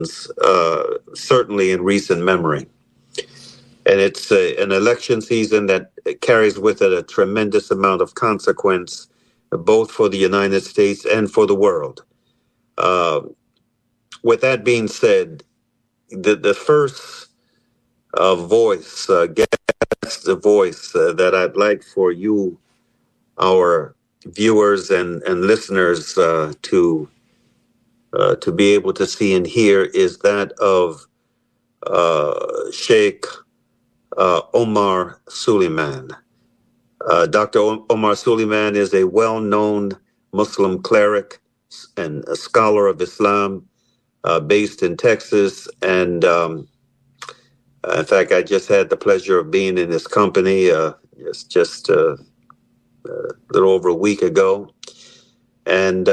certainly in recent memory. And it's an election season that carries with it a tremendous amount of consequence, both for the United States and for the world. With that being said, the first voice, guest voice that I'd like for you, our viewers and listeners, to be able to see and hear is that of Sheikh Omar Suleiman. Dr. Omar Suleiman is a well-known Muslim cleric and a scholar of Islam based in Texas. And in fact, I just had the pleasure of being in his company just a little over a week ago. And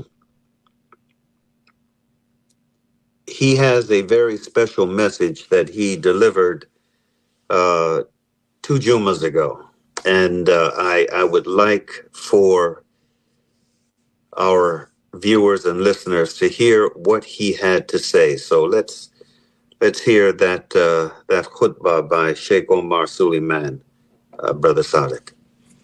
he has a very special message that he delivered 2 Jumas ago. And I would like for our viewers and listeners to hear what he had to say. So let's hear that khutbah by Sheikh Omar Suleiman, Brother Sadiq.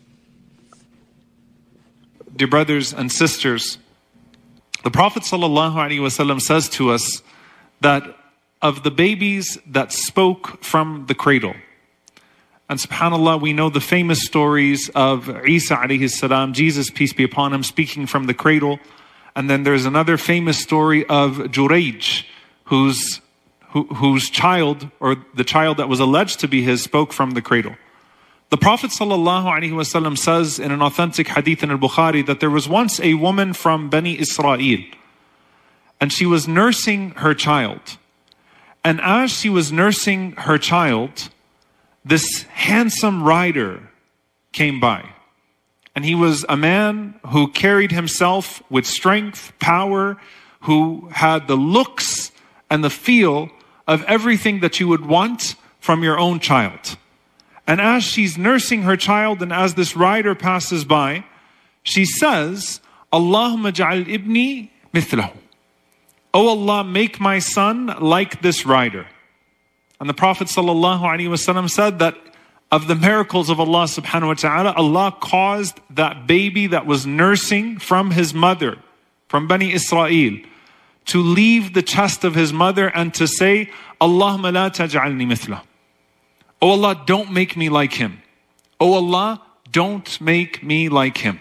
Dear brothers and sisters, the Prophet ﷺ says to us that of the babies that spoke from the cradle, and subhanAllah, we know the famous stories of Isa alayhi salam, Jesus, peace be upon him, speaking from the cradle. And then there's another famous story of Jurayj, whose child, or the child that was alleged to be his, spoke from the cradle. The Prophet ﷺ says in an authentic hadith in al-Bukhari that there was once a woman from Bani Israel, and she was nursing her child. And as she was nursing her child, this handsome rider came by. And he was a man who carried himself with strength, power, who had the looks and the feel of everything that you would want from your own child. And as she's nursing her child and as this rider passes by, she says, Allahumma ja'al ibni mithlahu. Oh Allah, make my son like this rider. And the Prophet ﷺ said that of the miracles of Allah subhanahu wa ta'ala, Allah caused that baby that was nursing from his mother, from Bani Israel, to leave the chest of his mother and to say, Allahumma la taj'alni mithlah. Oh Allah, don't make me like him. Oh Allah, don't make me like him.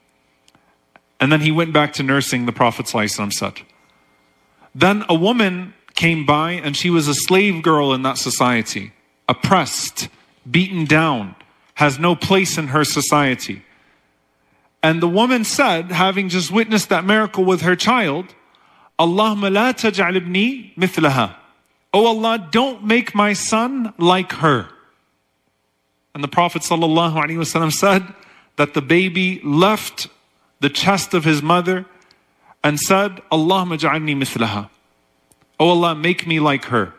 And then he went back to nursing, the Prophet ﷺ said. Then a woman came by, and she was a slave girl in that society, oppressed, beaten down, has no place in her society. And the woman said, having just witnessed that miracle with her child, Allahumma la taj'al ibni mithlaha. Oh Allah, don't make my son like her. And the Prophet ﷺ said that the baby left the chest of his mother and said, Allahumma ja'alni mithlaha. Oh Allah, make me like her.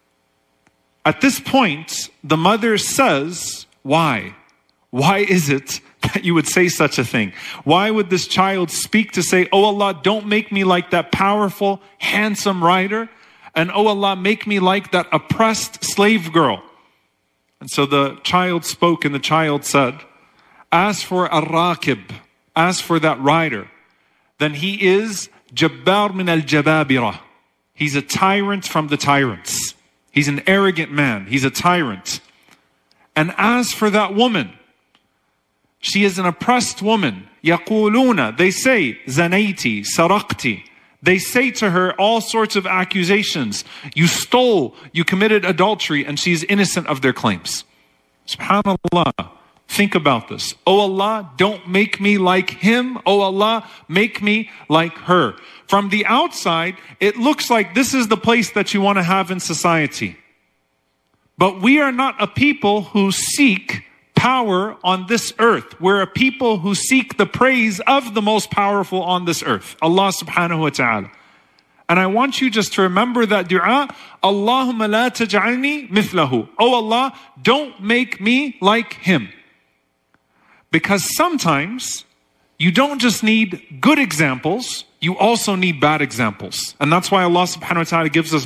At this point, the mother says, why? Why is it that you would say such a thing? Why would this child speak to say, oh Allah, don't make me like that powerful, handsome rider, and oh Allah, make me like that oppressed slave girl? And so the child spoke, and the child said, as for Ar-Rakib, as for that rider, then he is Jabbar min al-Jababira. He's a tyrant from the tyrants. He's an arrogant man. He's a tyrant. And as for that woman, she is an oppressed woman. يَقُولُونَ, they say, زَنَيْتِ, سَرَقْتِ. They say to her all sorts of accusations. You stole, you committed adultery, and she's innocent of their claims. SubhanAllah. Think about this. Oh Allah, don't make me like him. Oh Allah, make me like her. From the outside, it looks like this is the place that you want to have in society. But we are not a people who seek power on this earth. We're a people who seek the praise of the most powerful on this earth, Allah subhanahu wa ta'ala. And I want you just to remember that dua, Allahumma la taj'alni mithlahu. Oh Allah, don't make me like him. Because sometimes you don't just need good examples, you also need bad examples. And that's why Allah subhanahu wa ta'ala gives us